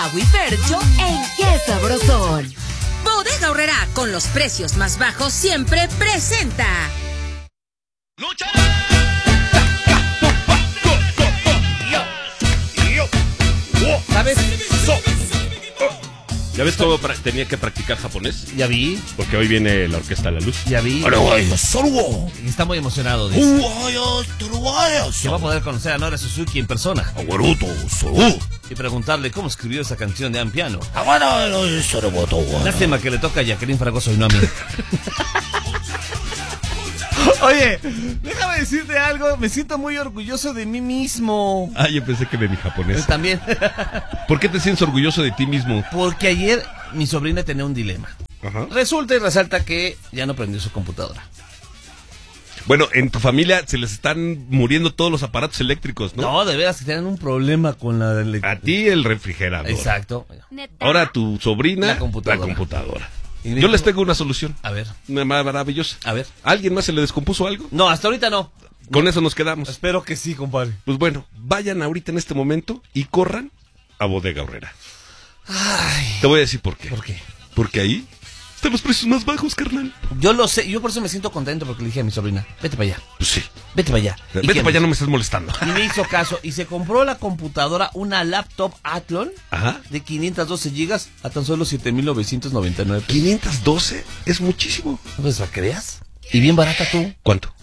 Aguifercho en Qué Sabrosón. Bodega Aurrerá, con los precios más bajos, siempre presenta. ¡Lucha! ¿Sabes? ¿Ya ves cómo tenía que practicar japonés? Ya vi. Porque hoy viene la Orquesta La Luz. Ya vi. Y está muy emocionado. Dice. Que va a poder conocer a Nora Suzuki en persona. Y preguntarle cómo escribió esa canción de Am Piano. Lástima que le toca a Jacqueline Fragoso y no a mí. Oye, déjame decirte algo. Me siento muy orgulloso de mí mismo. Ah, yo pensé que de mi japonés. También. ¿Por qué te sientes orgulloso de ti mismo? Porque ayer mi sobrina tenía un dilema. Ajá. Resulta y resalta que ya no prendió su computadora. Bueno, en tu familia se les están muriendo todos los aparatos eléctricos, ¿no? No, de veras que tienen un problema con la A ti el refrigerador. Exacto. Ahora a tu sobrina La computadora. Y Yo les tengo una solución. A ver. Maravillosa. A ver. ¿A alguien más se le descompuso algo? No, hasta ahorita no. Con eso nos quedamos. Espero que sí, compadre. Pues bueno, vayan ahorita en este momento y corran a Bodega Aurrerá. Ay. Te voy a decir por qué. ¿Por qué? Porque ahí están los precios más bajos, carnal. Yo lo sé, yo por eso me siento contento porque le dije a mi sobrina, vete para allá, Pues sí. vete para allá. Vete para allá, no me estás molestando. Y me hizo caso y se compró la computadora, una laptop Athlon Ajá. de 512 gigas a tan solo 7,999 pesos. 512 es muchísimo. Pues la creas. Y bien barata tú. ¿Cuánto?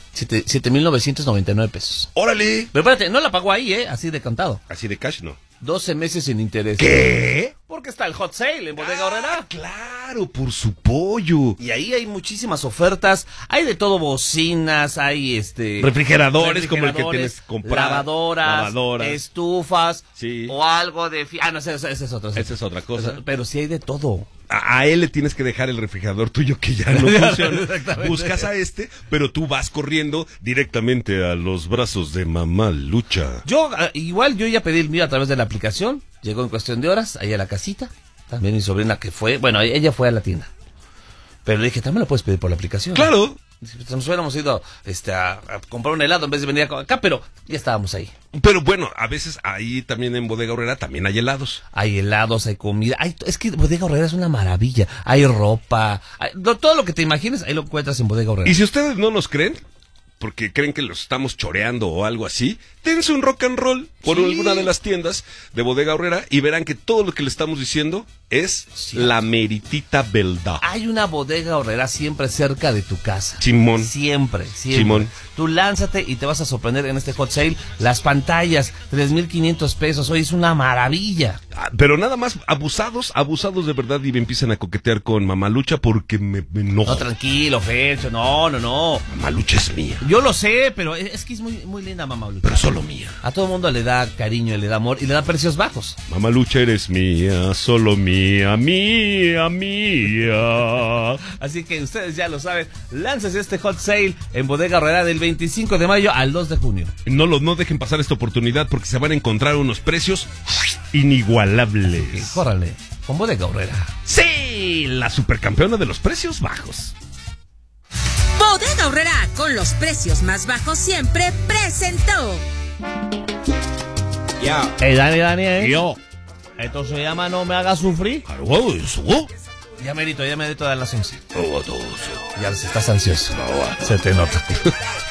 7,999 pesos. ¡Órale! Pero espérate, no la pagó ahí, así de cantado. Así de cash, ¿no? 12 meses sin interés. ¿Qué? Porque está el hot sale en Bodega Aurrerá. Claro, por su pollo. Y ahí hay muchísimas ofertas, hay de todo, bocinas, hay refrigeradores como el que tienes que comprar, lavadoras, estufas, sí. o algo de... no sé, esa es otra. Esa es otra cosa. Pero sí hay de todo. A él le tienes que dejar el refrigerador tuyo que ya no funciona. Exactamente. Buscas a pero tú vas corriendo directamente a los brazos de Mamá Lucha. Yo ya pedí el mío a través de la aplicación, llegó en cuestión de horas, ahí a la casita. También mi sobrina que fue, bueno, ella fue a la tienda. Pero le dije, también lo puedes pedir por la aplicación. Claro. Nos hubiéramos ido a comprar un helado en vez de venir acá, pero ya estábamos ahí. Pero bueno, a veces ahí también en Bodega Aurrerá también hay helados. Hay helados, hay comida. Es que Bodega Aurrerá es una maravilla. Hay ropa. Todo lo que te imagines, ahí lo encuentras en Bodega Aurrerá. Y si ustedes no nos creen, porque creen que los estamos choreando o algo así, dense un rock and roll por alguna de las tiendas de Bodega Aurrerá y verán que todo lo que le estamos diciendo es la meritita verdad. Hay una Bodega Aurrerá siempre cerca de tu casa. Simón. Siempre. Simón. Tú lánzate y te vas a sorprender en este hot sale. Las pantallas, 3,500 pesos. Hoy es una maravilla. Pero nada más, abusados de verdad y me empiezan a coquetear con Mamá Lucha porque me enojo. No, tranquilo, Fercho. No. Mamá Lucha es mía. Yo lo sé, pero es que es muy, muy linda Mamá Lucha. Pero solo mía. A todo mundo le da cariño, le da amor y le da precios bajos. Mamá Lucha eres mía, solo mía, mía. Así que ustedes ya lo saben, láncese este hot sale en Bodega Aurrerá del 25 de mayo al 2 de junio. No dejen pasar esta oportunidad porque se van a encontrar unos precios inigualables. Córrale, con Bodega Aurrerá. Sí, la supercampeona de los precios bajos. Bodega Aurrerá, con los precios más bajos, siempre presentó. Ya. Dani. Yo. Esto se llama No Me Hagas Sufrir. Ya merito de las 11. Ya estás ansioso. Se te nota.